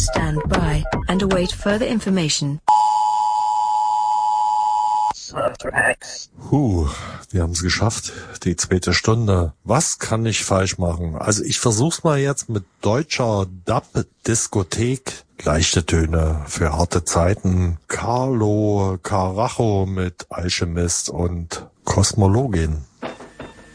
Stand by and await further information. Die haben es geschafft, die zweite Stunde. Was kann ich falsch machen? Also ich versuch's mal jetzt mit deutscher Dub-Diskothek. Leichte Töne für harte Zeiten. Carlo Carajo mit Alchemist und Kosmologin.